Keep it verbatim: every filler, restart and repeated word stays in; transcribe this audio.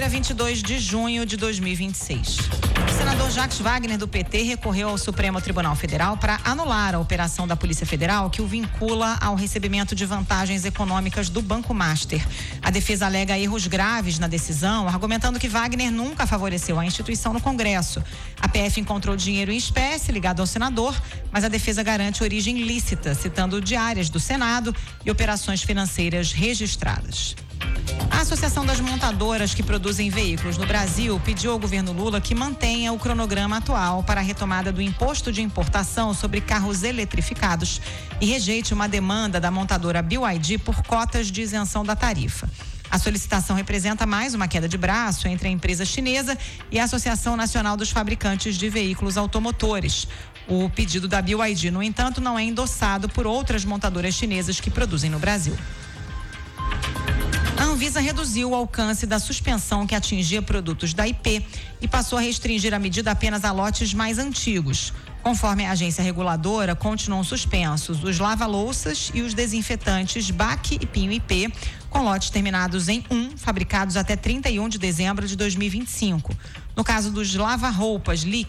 Quinta-feira, vinte e dois de junho de dois mil e vinte e seis. O senador Jacques Wagner, do P T, recorreu ao Supremo Tribunal Federal para anular a operação da Polícia Federal que o vincula ao recebimento de vantagens econômicas do Banco Master. A defesa alega erros graves na decisão, argumentando que Wagner nunca favoreceu a instituição no Congresso. A P F encontrou dinheiro em espécie ligado ao senador, mas a defesa garante origem lícita, citando diárias do Senado e operações financeiras registradas. A Associação das Montadoras que produzem veículos no Brasil pediu ao governo Lula que mantenha o cronograma atual para a retomada do imposto de importação sobre carros eletrificados e rejeite uma demanda da montadora B Y D por cotas de isenção da tarifa. A solicitação representa mais uma queda de braço entre a empresa chinesa e a Associação Nacional dos Fabricantes de Veículos Automotores. O pedido da B Y D, no entanto, não é endossado por outras montadoras chinesas que produzem no Brasil. A Anvisa reduziu o alcance da suspensão que atingia produtos da I P e passou a restringir a medida apenas a lotes mais antigos. Conforme a agência reguladora, continuam suspensos os lava-louças e os desinfetantes B A C e Pinho I P, com lotes terminados em um, fabricados até trinta e um de dezembro de dois mil e vinte e cinco. No caso dos lava-roupas líquidos,